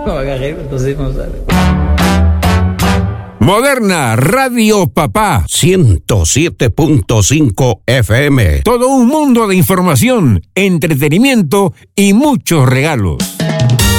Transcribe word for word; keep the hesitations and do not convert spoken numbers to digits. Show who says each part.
Speaker 1: No, agarré, entonces no sabe.
Speaker 2: Moderna Radio Papá ciento siete punto cinco F M. Todo un mundo de información, entretenimiento y muchos regalos.